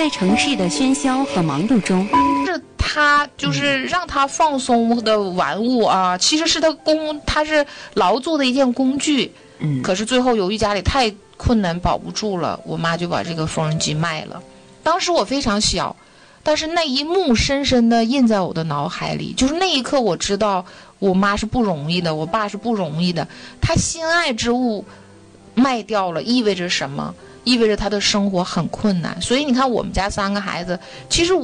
在城市的喧嚣和忙碌中， 是他就是让他放松的玩物啊，其实是他是劳作的一件工具。可是最后由于家里太困难保不住了，我妈就把这个缝纫机卖了。当时我非常小，但是那一幕深深的印在我的脑海里，就是那一刻我知道我妈是不容易的，我爸是不容易的，他心爱之物卖掉了意味着什么？意味着他的生活很困难。所以你看我们家3个孩子，其实